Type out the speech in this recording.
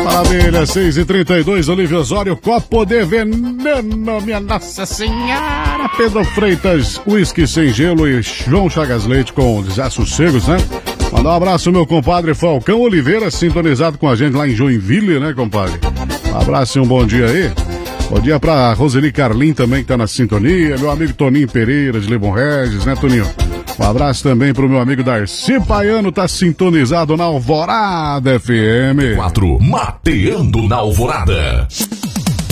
Maravilha, 6h32, Olívio Osório, copo de veneno, minha Nossa Senhora. Pedro Freitas, uísque sem gelo e João Chagas Leite com desassossegos, né? Mandar um abraço, meu compadre Falcão Oliveira, sintonizado com a gente lá em Joinville, né, compadre? Um abraço e um bom dia aí. Bom dia pra Roseli Carlin também, que tá na sintonia. Meu amigo Toninho Pereira, de Lebon Regis, né, Toninho? Um abraço também pro meu amigo Darcy Paiano, tá sintonizado na Alvorada FM. 4, Mateando na Alvorada.